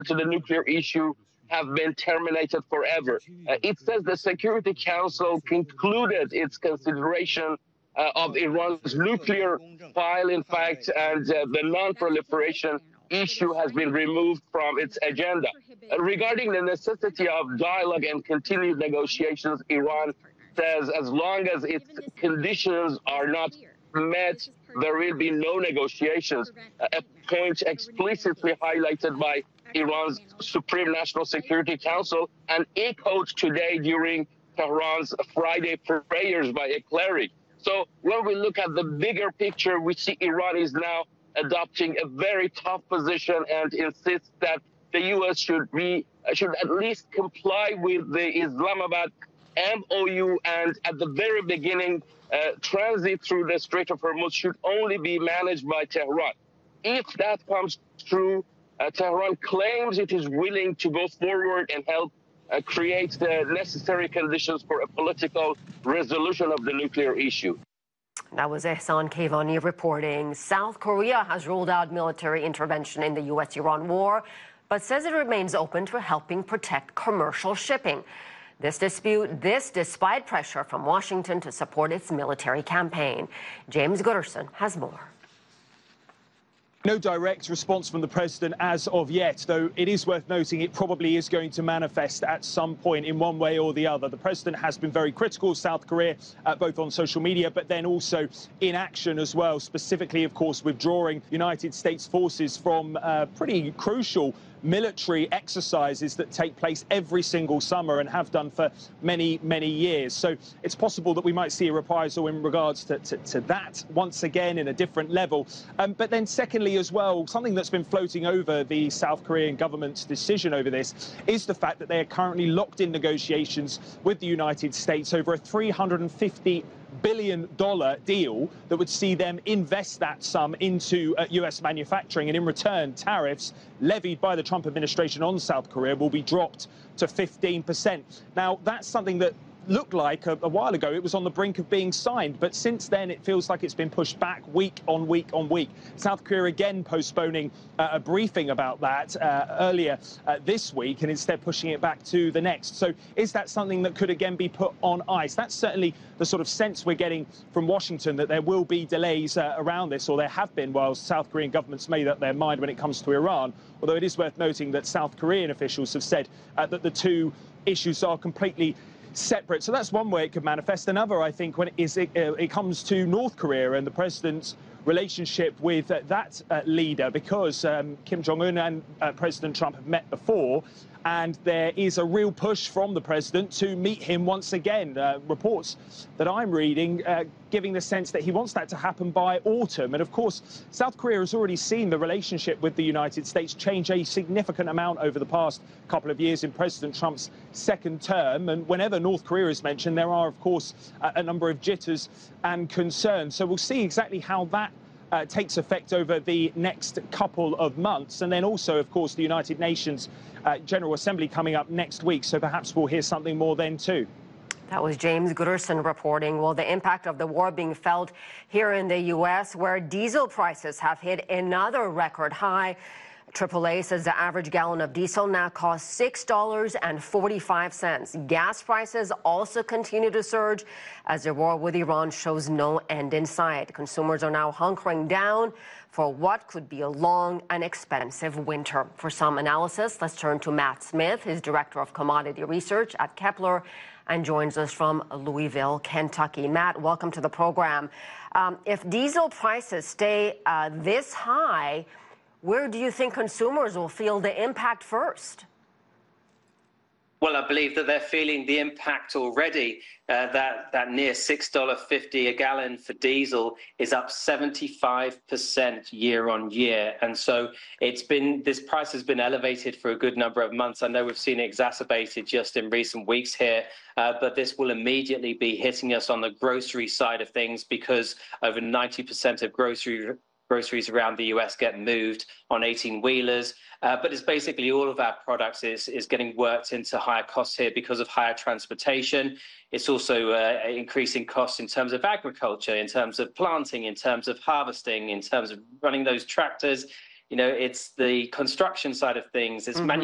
to the nuclear issue have been terminated forever. It says the Security Council concluded its consideration of Iran's nuclear file, in fact, and the non-proliferation issue has been removed from its agenda. Regarding the necessity of dialogue and continued negotiations, Iran says as long as its conditions are not met, there will be no negotiations, a point explicitly highlighted by Iran's Supreme National Security Council and echoed today during Tehran's Friday prayers by a cleric. So when we look at the bigger picture, we see Iran is now adopting a very tough position and insists that the U.S. should at least comply with the Islamabad MOU, and at the very beginning, transit through the Strait of Hormuz should only be managed by Tehran. If that comes true, Tehran claims it is willing to go forward and help create the necessary conditions for a political resolution of the nuclear issue. That was Ehsan Kevani reporting. South Korea has ruled out military intervention in the U.S.-Iran war, but says it remains open to helping protect commercial shipping. This despite pressure from Washington to support its military campaign. James Gooderson has more. No direct response from the president as of yet, though it is worth noting it probably is going to manifest at some point in one way or the other. The president has been very critical of South Korea, both on social media, but then also in action as well, specifically, of course, withdrawing United States forces from pretty crucial military exercises that take place every single summer and have done for many, many years. So it's possible that we might see a reprisal in regards to that once again in a different level. But then secondly as well, something that's been floating over the South Korean government's decision over this is the fact that they are currently locked in negotiations with the United States over a $350 billion deal that would see them invest that sum into U.S. manufacturing, and in return tariffs levied by the Trump administration on South Korea will be dropped to 15%. Now that's something that looked like a while ago it was on the brink of being signed, but since then it feels like it's been pushed back week on week on week. South Korea again postponing a briefing about that earlier this week and instead pushing it back to the next. So is that something that could again be put on ice? That's certainly the sort of sense we're getting from Washington, that there will be delays around this, or there have been, while South Korean governments made up their mind when it comes to Iran. Although it is worth noting that South Korean officials have said that the two issues are completely separate. So that's one way it could manifest. Another, I think, when it comes to North Korea and the president's relationship with that leader, because Kim Jong-un and President Trump have met before, and there is a real push from the president to meet him once again. Reports that I'm reading giving the sense that he wants that to happen by autumn. And of course, South Korea has already seen the relationship with the United States change a significant amount over the past couple of years in President Trump's second term. And whenever North Korea is mentioned, there are, of course, a number of jitters and concerns. So we'll see exactly how that takes effect over the next couple of months. And then also, of course, the United Nations General Assembly coming up next week. So perhaps we'll hear something more then too. That was James Gooderson reporting. Well, the impact of the war being felt here in the U.S., where diesel prices have hit another record high. AAA says the average gallon of diesel now costs $6.45. Gas prices also continue to surge as the war with Iran shows no end in sight. Consumers are now hunkering down for what could be a long and expensive winter. For some analysis, let's turn to Matt Smith, his Director of Commodity Research at Kepler, and joins us from Louisville, Kentucky. Matt, welcome to the program. If diesel prices stay this high, where do you think consumers will feel the impact first? Well, I believe that they're feeling the impact already. That near $6.50 a gallon for diesel is up 75% year on year. And so this price has been elevated for a good number of months. I know we've seen it exacerbated just in recent weeks here, but this will immediately be hitting us on the grocery side of things, because over 90% of groceries around the US get moved on 18-wheelers. But it's basically all of our products is getting worked into higher costs here because of higher transportation. It's also increasing costs in terms of agriculture, in terms of planting, in terms of harvesting, in terms of running those tractors. You know, it's the construction side of things, it's